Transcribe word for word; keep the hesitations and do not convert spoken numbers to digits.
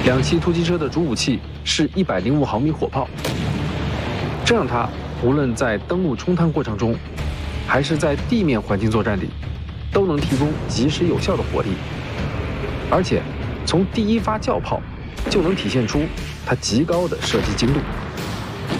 两栖突击车的主武器是一百零五毫米火炮，这让它无论在登陆冲探过程中，还是在地面环境作战里，都能提供及时有效的火力。而且，从第一发叫炮就能体现出它极高的射击精度。